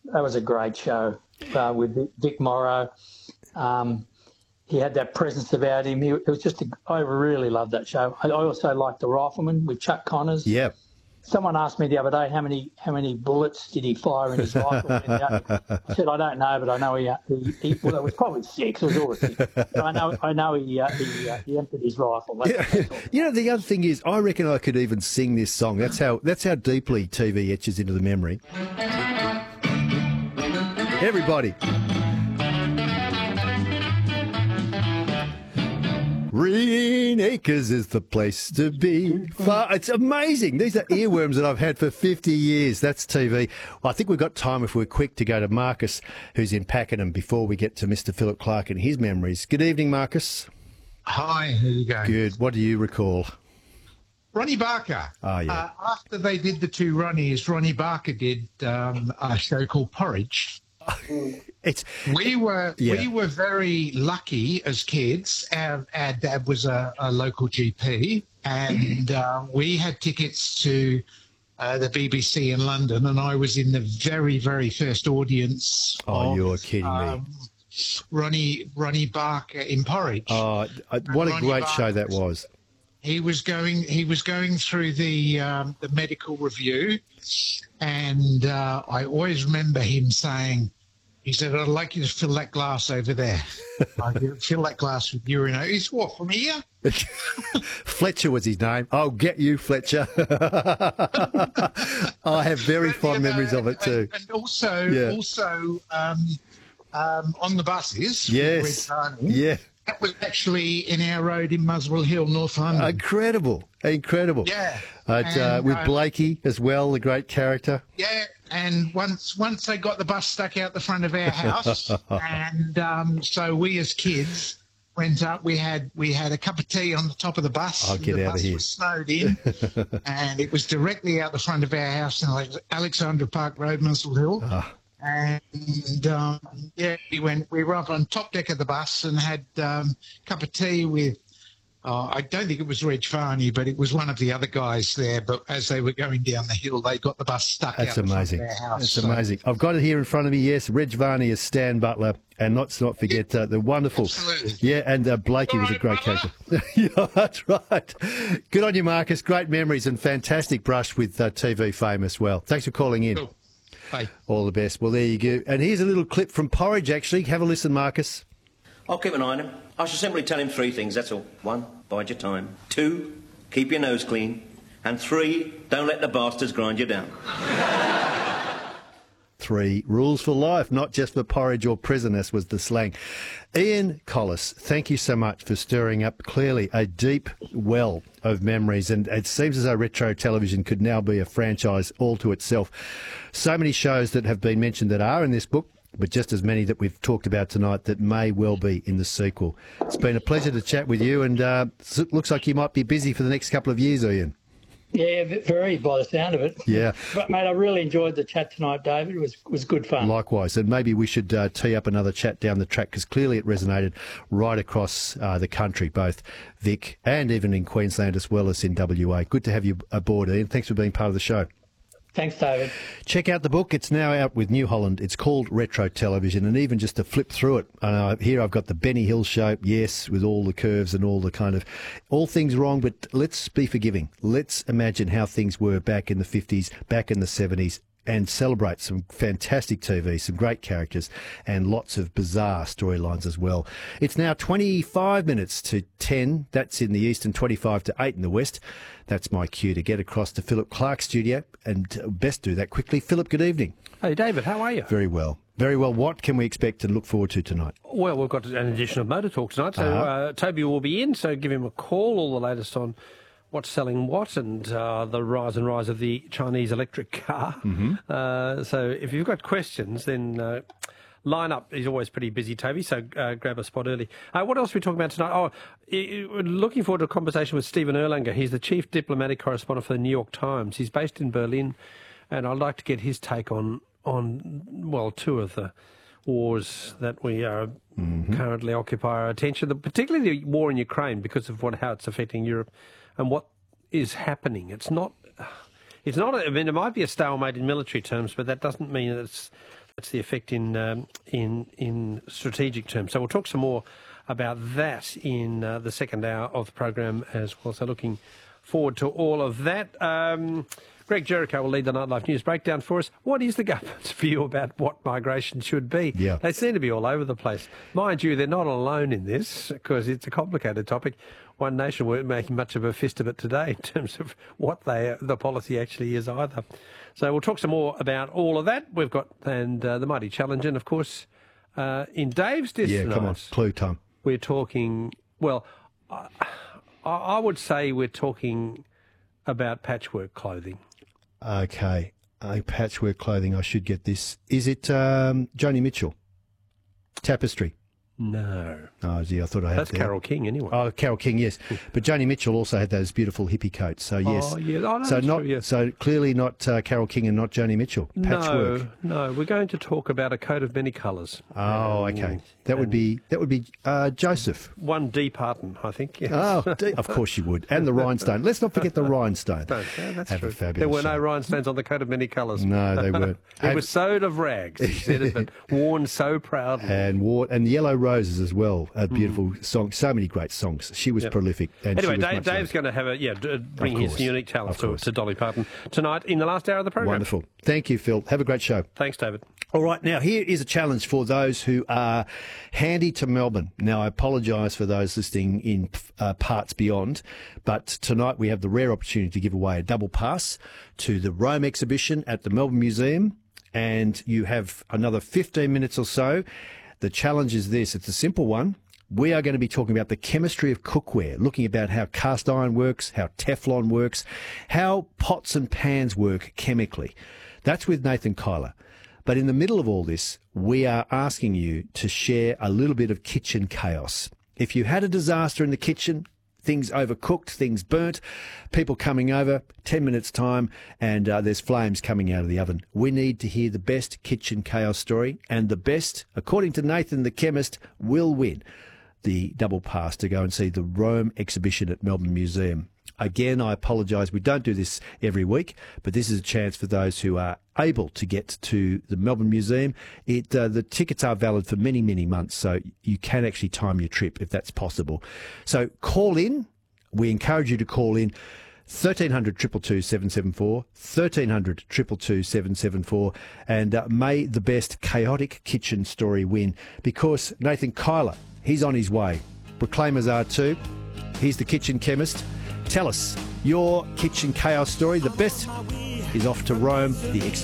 that was a great show with Vic Morrow. He had that presence about him. It was just I really loved that show. I also liked The Rifleman with Chuck Connors. Yeah. Someone asked me the other day how many bullets did he fire in his rifle. I said I don't know, but I know he well, it was probably 6. It was always 6. But I know he emptied his rifle. You know, the other thing is, I reckon I could even sing this song. That's how deeply TV etches into the memory. Everybody. Green Acres is the place to be. It's amazing. These are earworms that I've had for 50 years. That's TV. Well, I think we've got time, if we're quick, to go to Marcus, who's in Pakenham, before we get to Mr. Philip Clark and his memories. Good evening, Marcus. Hi, how you going? Good. What do you recall? Ronnie Barker. Oh, yeah. After they did the two Ronnies, Ronnie Barker did a show called Porridge. We were very lucky as kids. Our dad was a local GP, and we had tickets to the BBC in London, and I was in the very, very first audience. Oh, you're kidding me. Ronnie Barker in Porridge. Oh, what a great show that was. He was going through the medical review, and I always remember him saying, he said, "I'd like you to fill that glass over there." I fill that glass with urine. He's what, from here? Fletcher was his name. I'll get you, Fletcher. I have very fond memories of it too. And also on the buses. Yes. Yeah. That was actually in our road in Muswell Hill, North London. Incredible. Yeah. With Blakey as well, the great character. Yeah. And once they got the bus stuck out the front of our house, and so we as kids went up. We had a cup of tea on the top of the bus. I'll get out of here. The bus was snowed in, and it was directly out the front of our house in Alexandra Park Road, Muswell Hill. And we were up on top deck of the bus and had a cup of tea with. I don't think it was Reg Varney, but it was one of the other guys there. But as they were going down the hill, they got the bus stuck out the front of their house. That's amazing. I've got it here in front of me, yes. Reg Varney is Stan Butler. And not forget the wonderful... Absolutely. Yeah, and Blakey was a great character. Yeah, that's right. Good on you, Marcus. Great memories and fantastic brush with TV fame as well. Thanks for calling in. Cool. Bye. All the best. Well, there you go. And here's a little clip from Porridge, actually. Have a listen, Marcus. I'll keep an eye on him. I shall simply tell him 3 things, that's all. 1, bide your time. 2, keep your nose clean. And 3, don't let the bastards grind you down. 3 rules for life, not just for porridge or prison, as was the slang. Ian Collis, thank you so much for stirring up clearly a deep well of memories, and it seems as though retro television could now be a franchise all to itself. So many shows that have been mentioned that are in this book, but just as many that we've talked about tonight that may well be in the sequel. It's been a pleasure to chat with you, and it looks like you might be busy for the next couple of years, Ian. Yeah, very, by the sound of it. Yeah. But, mate, I really enjoyed the chat tonight, David. It was good fun. Likewise. And maybe we should tee up another chat down the track, because clearly it resonated right across the country, both Vic and even in Queensland as well as in WA. Good to have you aboard, Ian. Thanks for being part of the show. Thanks, David. Check out the book. It's now out with New Holland. It's called Retro Television, and even just to flip through it, here I've got the Benny Hill show, yes, with all the curves and all the kind of, all things wrong, but let's be forgiving. Let's imagine how things were back in the 50s, back in the 70s, and celebrate some fantastic TV, some great characters, and lots of bizarre storylines as well. It's now 25 minutes to 10. That's in the east, and 25 to 8 in the west. That's my cue to get across to Philip Clark's studio, and best do that quickly. Philip, good evening. Hey, David, how are you? Very well. Very well. What can we expect and look forward to tonight? Well, we've got an edition of Motor Talk tonight, so Toby will be in, so give him a call, all the latest on what's selling what, and the rise and rise of the Chinese electric car. Mm-hmm. So if you've got questions, then line up. He's always pretty busy, Toby, so grab a spot early. What else are we talking about tonight? We're looking forward to a conversation with Stephen Erlanger. He's the chief diplomatic correspondent for the New York Times. He's based in Berlin, and I'd like to get his take on well, 2 of the wars that we currently occupy our attention, particularly the war in Ukraine, because of how it's affecting Europe and what is happening. It's not. I mean, it might be a stalemate in military terms, but that doesn't mean that it's That's the effect in strategic terms. So we'll talk some more about that in the second hour of the program as well. So looking forward to all of that. Greg Jericho will lead the Nightlife News Breakdown for us. What is the government's view about what migration should be? Yeah. They seem to be all over the place. Mind you, they're not alone in this because it's a complicated topic. One Nation weren't making much of a fist of it today in terms of what the policy actually is either. So we'll talk some more about all of that. We've got the Mighty Challenge, and of course, in Dave's desk Yeah, tonight, come on, clue time. we're talking, well, I would say we're talking about patchwork clothing. Okay, patchwork clothing. I should get this. Is it Joni Mitchell? Tapestry. No. Oh, gee, I thought I had That's that. Carole King anyway. Oh, Carole King, yes. But Joni Mitchell also had those beautiful hippie coats. So yes. Oh, yeah. Oh, no, so that's not true, yes. so clearly not Carole King and not Joni Mitchell. Patchwork. No, we're going to talk about a coat of many colours. Oh, okay. That would be Joseph. One D Parton, I think. Yes. Oh, of course you would. And the rhinestone. Let's not forget the rhinestone. No, that's Have true. a fabulous There were no show. rhinestones on the coat of many colours. No, they weren't. It was sewed of rags, he said it, but worn so proudly. And Yellow Roses as well. A beautiful song. So many great songs. She was prolific. And Anyway, she was much Dave's going to have bring his course. unique talents Of course. to Dolly Parton tonight in the last hour of the program. wonderful. Thank you, Phil. Have a great show. Thanks, David. All right, now here is a challenge for those who are handy to Melbourne. Now, I apologise for those listening in parts beyond, but tonight we have the rare opportunity to give away a double pass to the Rome exhibition at the Melbourne Museum, and you have another 15 minutes or so. The challenge is this. It's a simple one. We are going to be talking about the chemistry of cookware, looking about how cast iron works, how Teflon works, how pots and pans work chemically. That's with Nathan Kyler. But in the middle of all this, we are asking you to share a little bit of kitchen chaos. If you had a disaster in the kitchen, things overcooked, things burnt, people coming over, 10 minutes time, and there's flames coming out of the oven. We need to hear the best kitchen chaos story, and the best, according to Nathan the chemist, will win the double pass to go and see the Rome exhibition at Melbourne Museum. Again, I apologise, we don't do this every week, but this is a chance for those who are able to get to the Melbourne Museum. The tickets are valid for many, many months, so you can actually time your trip if that's possible. So call in. We encourage you to call in 1300 222 774, 1300 222 774, and may the best chaotic kitchen story win, because Nathan Kyler, he's on his way. Proclaimers are too. He's the kitchen chemist. Tell us your kitchen chaos story. The best is off to Rome, the